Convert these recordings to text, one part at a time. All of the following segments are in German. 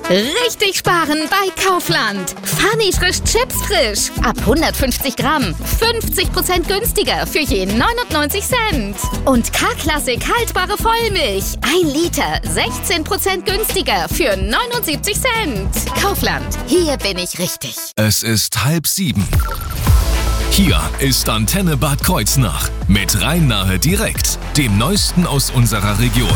Richtig sparen bei Kaufland. Funny frisch Chips frisch. Ab 150 Gramm. 50% günstiger für je 99 Cent. Und K-Klassik haltbare Vollmilch. 1 Liter. 16% günstiger für 79 Cent. Kaufland. Hier bin ich richtig. Es ist 6:30. Hier ist Antenne Bad Kreuznach mit Rhein-Nahe direkt, dem Neuesten aus unserer Region.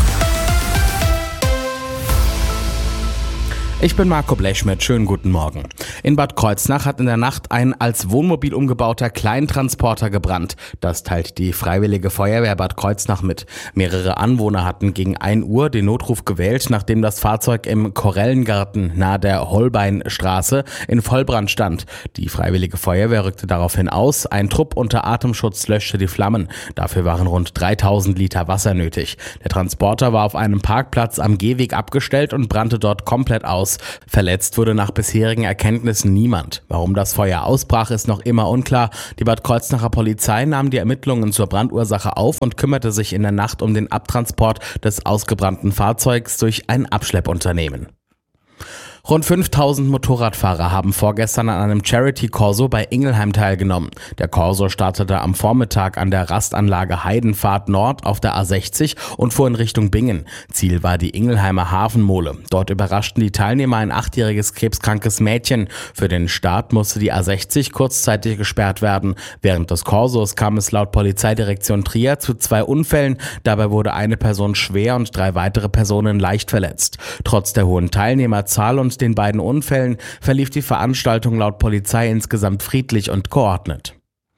Ich bin Marco Blechschmidt, schönen guten Morgen. In Bad Kreuznach hat in der Nacht ein als Wohnmobil umgebauter Kleintransporter gebrannt. Das teilt die Freiwillige Feuerwehr Bad Kreuznach mit. Mehrere Anwohner hatten gegen 1 Uhr den Notruf gewählt, nachdem das Fahrzeug im Korellengarten nahe der Holbeinstraße in Vollbrand stand. Die Freiwillige Feuerwehr rückte daraufhin aus. Ein Trupp unter Atemschutz löschte die Flammen. Dafür waren rund 3000 Liter Wasser nötig. Der Transporter war auf einem Parkplatz am Gehweg abgestellt und brannte dort komplett aus. Verletzt wurde nach bisherigen Erkenntnissen niemand. Warum das Feuer ausbrach, ist noch immer unklar. Die Bad Kreuznacher Polizei nahm die Ermittlungen zur Brandursache auf und kümmerte sich in der Nacht um den Abtransport des ausgebrannten Fahrzeugs durch ein Abschleppunternehmen. Rund 5000 Motorradfahrer haben vorgestern an einem Charity-Corso bei Ingelheim teilgenommen. Der Corso startete am Vormittag an der Rastanlage Heidenfahrt Nord auf der A60 und fuhr in Richtung Bingen. Ziel war die Ingelheimer Hafenmole. Dort überraschten die Teilnehmer ein 8-jähriges krebskrankes Mädchen. Für den Start musste die A60 kurzzeitig gesperrt werden. Während des Corsos kam es laut Polizeidirektion Trier zu 2 Unfällen. Dabei wurde eine Person schwer und 3 weitere Personen leicht verletzt. Trotz der hohen Teilnehmerzahl und den beiden Unfällen verlief die Veranstaltung laut Polizei insgesamt friedlich und geordnet.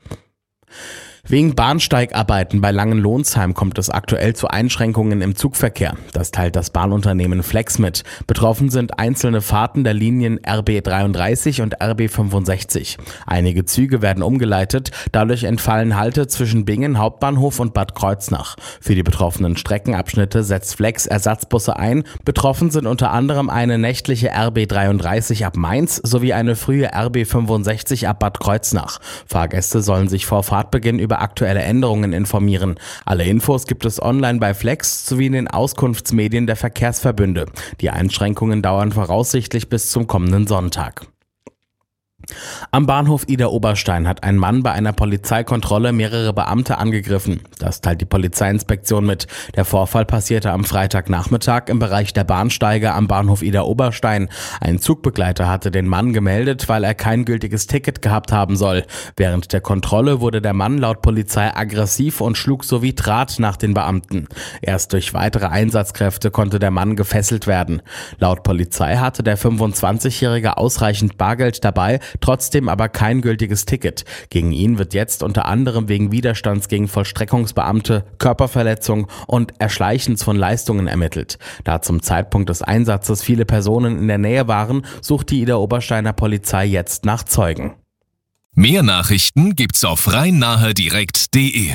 Wegen Bahnsteigarbeiten bei Langenlohnsheim kommt es aktuell zu Einschränkungen im Zugverkehr. Das teilt das Bahnunternehmen Flex mit. Betroffen sind einzelne Fahrten der Linien RB 33 und RB 65. Einige Züge werden umgeleitet. Dadurch entfallen Halte zwischen Bingen Hauptbahnhof und Bad Kreuznach. Für die betroffenen Streckenabschnitte setzt Flex Ersatzbusse ein. Betroffen sind unter anderem eine nächtliche RB 33 ab Mainz sowie eine frühe RB 65 ab Bad Kreuznach. Fahrgäste sollen sich vor Fahrtbeginn über aktuelle Änderungen informieren. Alle Infos gibt es online bei Flex sowie in den Auskunftsmedien der Verkehrsverbünde. Die Einschränkungen dauern voraussichtlich bis zum kommenden Sonntag. Am Bahnhof Idar-Oberstein hat ein Mann bei einer Polizeikontrolle mehrere Beamte angegriffen. Das teilt die Polizeiinspektion mit. Der Vorfall passierte am Freitagnachmittag im Bereich der Bahnsteige am Bahnhof Idar-Oberstein. Ein Zugbegleiter hatte den Mann gemeldet, weil er kein gültiges Ticket gehabt haben soll. Während der Kontrolle wurde der Mann laut Polizei aggressiv und schlug sowie Draht nach den Beamten. Erst durch weitere Einsatzkräfte konnte der Mann gefesselt werden. Laut Polizei hatte der 25-Jährige ausreichend Bargeld dabei, trotzdem aber kein gültiges Ticket. Gegen ihn wird jetzt unter anderem wegen Widerstands gegen Vollstreckungsbeamte, Körperverletzung und Erschleichens von Leistungen ermittelt. Da zum Zeitpunkt des Einsatzes viele Personen in der Nähe waren, sucht die Idar-Obersteiner Polizei jetzt nach Zeugen. Mehr Nachrichten gibt's auf rhein-nahe-direkt.de.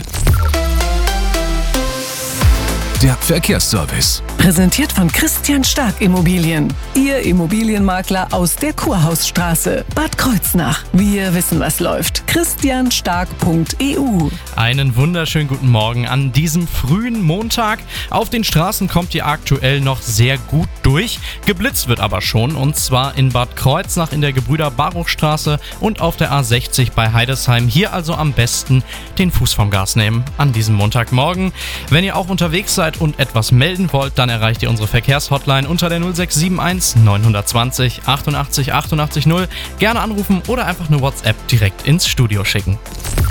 Der Verkehrsservice. Präsentiert von Christian Stark Immobilien. Ihr Immobilienmakler aus der Kurhausstraße. Bad Kreuznach. Wir wissen, was läuft. christianstark.eu. Einen wunderschönen guten Morgen an diesem frühen Montag. Auf den Straßen kommt ihr aktuell noch sehr gut durch. Geblitzt wird aber schon, und zwar in Bad Kreuznach in der Gebrüder-Baruch-Straße und auf der A60 bei Heidesheim. Hier also am besten den Fuß vom Gas nehmen an diesem Montagmorgen. Wenn ihr auch unterwegs seid und etwas melden wollt, dann erreicht ihr unsere Verkehrshotline unter der 0671 920 88 88 0. Gerne anrufen oder einfach eine WhatsApp direkt ins Studio schicken.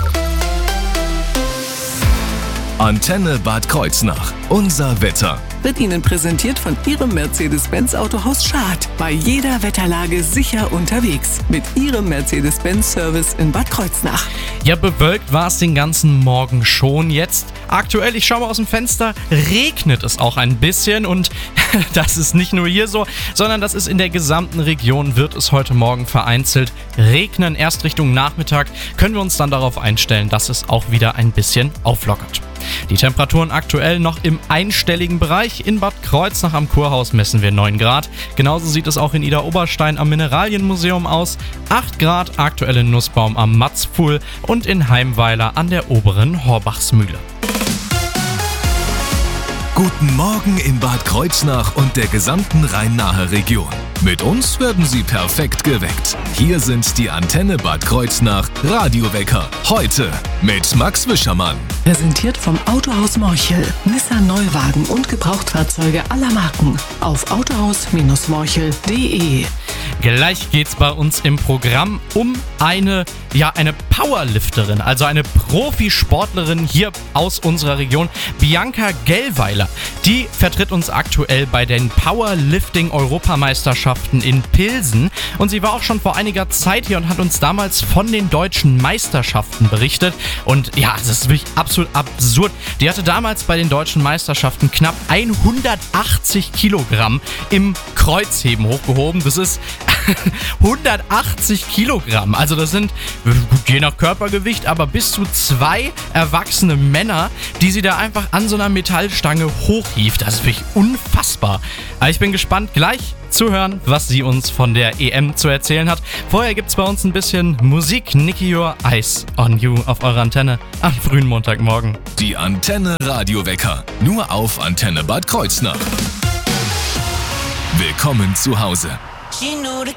Antenne Bad Kreuznach. Unser Wetter. Wird Ihnen präsentiert von Ihrem Mercedes-Benz Autohaus Schad. Bei jeder Wetterlage sicher unterwegs. Mit Ihrem Mercedes-Benz-Service in Bad Kreuznach. Ja, bewölkt war es den ganzen Morgen schon. Jetzt aktuell, ich schaue mal aus dem Fenster, regnet es auch ein bisschen. Und das ist nicht nur hier so, sondern das ist in der gesamten Region, wird es heute Morgen vereinzelt regnen. Erst Richtung Nachmittag können wir uns dann darauf einstellen, dass es auch wieder ein bisschen auflockert. Die Temperaturen aktuell noch im einstelligen Bereich. In Bad Kreuznach am Kurhaus messen wir 9 Grad. Genauso sieht es auch in Idar-Oberstein am Mineralienmuseum aus. 8 Grad aktuell in Nussbaum am Matzpfuhl und in Heimweiler an der oberen Horbachsmühle. Guten Morgen in Bad Kreuznach und der gesamten Rhein-Nahe Region. Mit uns werden Sie perfekt geweckt. Hier sind die Antenne Bad Kreuznach Radiowecker. Heute mit Max Wischermann. Präsentiert vom Autohaus Morchel. Nissan Neuwagen und Gebrauchtfahrzeuge aller Marken. Auf autohaus-morchel.de. Gleich geht's bei uns im Programm um eine Powerlifterin, also eine Profisportlerin hier aus unserer Region, Bianca Gellweiler. Die vertritt uns aktuell bei den Powerlifting-Europameisterschaften in Pilsen und sie war auch schon vor einiger Zeit hier und hat uns damals von den deutschen Meisterschaften berichtet und ja, das ist wirklich absolut absurd. Die hatte damals bei den deutschen Meisterschaften knapp 180 Kilogramm im Kreuzheben hochgehoben. Das ist 180 Kilogramm. Also das sind, je nach Körpergewicht, aber bis zu 2 erwachsene Männer, die sie da einfach an so einer Metallstange hochhieft. Das ist wirklich unfassbar. Aber ich bin gespannt, gleich zu hören, was sie uns von der EM zu erzählen hat. Vorher gibt's bei uns ein bisschen Musik. Nicky Your Eyes on You auf eurer Antenne am frühen Montagmorgen. Die Antenne Radiowecker. Nur auf Antenne Bad Kreuznach. Willkommen zu Hause. She knew the